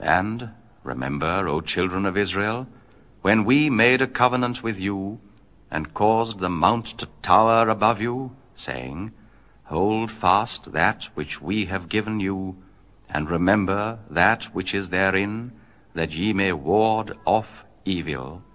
And remember, O children of Israel, when we made a covenant with you, and caused the mount to tower above you, saying, Hold fast that which we have given you, and remember that which is therein, that ye may ward off evil,